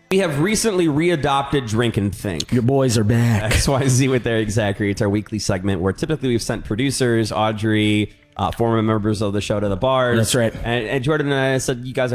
We have recently readopted Drink and Think. Your boys are back. XYZ with Eric Zachary. It's our weekly segment where typically we've sent producers, Audrey, former members of the show to the bars. That's right. And Jordan and I said, you guys